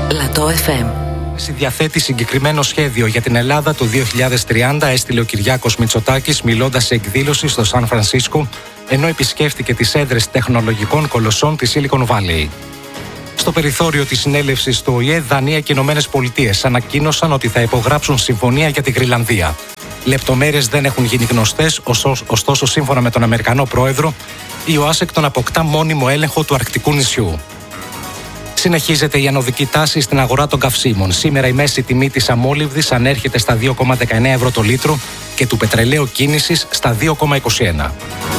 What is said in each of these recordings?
Λατό FM. Διαθέτει συγκεκριμένο σχέδιο για την Ελλάδα το 2030, έστειλε ο Κυριάκος Μητσοτάκης μιλώντας σε εκδήλωση στο Σαν Φρανσίσκο, ενώ επισκέφτηκε τις έδρες τεχνολογικών κολοσσών της Silicon Valley. Στο περιθώριο της συνέλευσης του ΟΗΕ, Δανία και Ηνωμένες Πολιτείες ανακοίνωσαν ότι θα υπογράψουν συμφωνία για τη Γροιλανδία. Λεπτομέρειες δεν έχουν γίνει γνωστές, ωστόσο, σύμφωνα με τον Αμερικανό πρόεδρο, η Ουάσιγκτον αποκτά μόνιμο έλεγχο του αρκτικού νησιού. Συνεχίζεται η ανωδική τάση στην αγορά των καυσίμων. Σήμερα η μέση τιμή της αμόλυβδης ανέρχεται στα 2,19 ευρώ το λίτρο και του πετρελαίου κίνησης στα 2,21.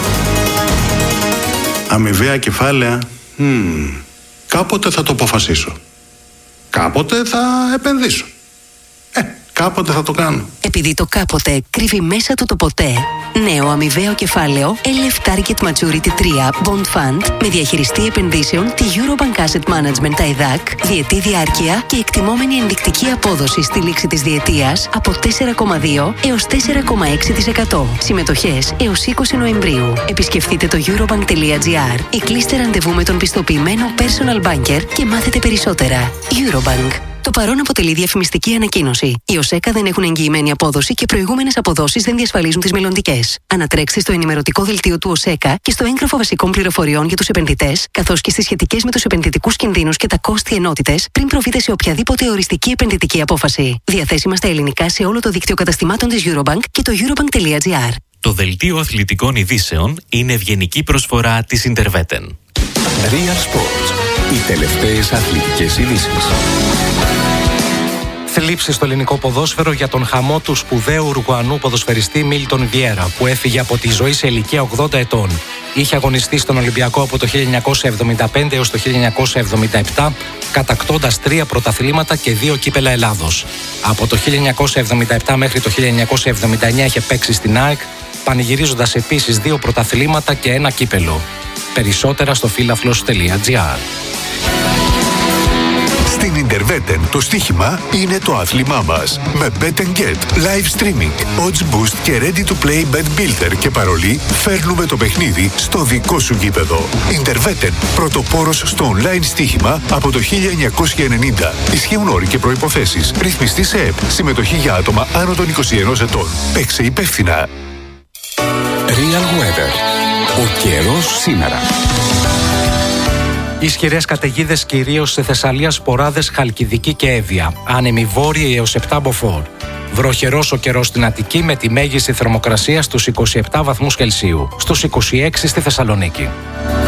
Αμοιβαία κεφάλαια. Κάποτε θα το αποφασίσω. Κάποτε θα επενδύσω. Κάποτε θα το κάνω. Επειδή το κάποτε κρύβει μέσα του το ποτέ, νέο αμοιβαίο κεφάλαιο LF Target Maturity 3 Bond Fund με διαχειριστή επενδύσεων τη Eurobank Asset Management TAIDAC, διετή διάρκεια και εκτιμόμενη ενδεικτική απόδοση στη λήξη της διετίας από 4,2 έως 4,6%. Συμμετοχές έως 20 Νοεμβρίου. Επισκεφτείτε το eurobank.gr ή κλείστε ραντεβού με τον πιστοποιημένο personal banker και μάθετε περισσότερα. Eurobank. Το παρόν αποτελεί διαφημιστική ανακοίνωση. Οι ΟΣΕΚΑ δεν έχουν εγγυημένη απόδοση και προηγούμενες αποδόσεις δεν διασφαλίζουν τις μελλοντικές. Ανατρέξτε στο ενημερωτικό δελτίο του ΟΣΕΚΑ και στο έγγραφο βασικών πληροφοριών για τους επενδυτές, καθώς και στις σχετικές με τους επενδυτικούς κινδύνους και τα κόστη ενότητες, πριν προβείτε σε οποιαδήποτε οριστική επενδυτική απόφαση. Διαθέσιμα στα ελληνικά σε όλο το δίκτυο καταστημάτων της Eurobank και το eurobank.gr. Το δελτίο αθλητικών ειδήσεων είναι ευγενική προσφορά της Interveten. Real Sports. Οι τελευταίες αθλητικές ειδήσεις. Θλίψη στο ελληνικό ποδόσφαιρο για τον χαμό του σπουδαίου Ουρουγουανού ποδοσφαιριστή Μίλτον Βιέρα, που έφυγε από τη ζωή σε ηλικία 80 ετών. Είχε αγωνιστεί στον Ολυμπιακό από το 1975 έως το 1977, κατακτώντας 3 πρωταθλήματα και 2 κύπελα Ελλάδος. Από το 1977 μέχρι το 1979 είχε παίξει στην ΑΕΚ, πανηγυρίζοντας επίσης 2 πρωταθλήματα και 1 κύπελο. Περισσότερα στο φίλαφλος.gr. Στην Interveten το στοίχημα είναι το άθλημά μας. Με Bet & Get, live streaming, odds boost και ready to play bet builder και παρολί, φέρνουμε το παιχνίδι στο δικό σου γήπεδο. Interveten, πρωτοπόρος στο online στοίχημα από το 1990. Ισχύουν όροι και προϋποθέσεις. Ρυθμιστή σε ΕΠ. Συμμετοχή για άτομα άνω των 21 ετών. Παίξε υπεύθυνα. Real Weather. Ο καιρός σήμερα. Ισχυρές καταιγίδες κυρίως σε Θεσσαλία, Σποράδες, Χαλκιδική και Εύβοια. Άνεμοι βόρειοι έως 7 μποφόρ. Βροχερός ο καιρός στην Αττική με τη μέγιστη θερμοκρασία στους 27 βαθμούς Κελσίου. Στους 26 στη Θεσσαλονίκη.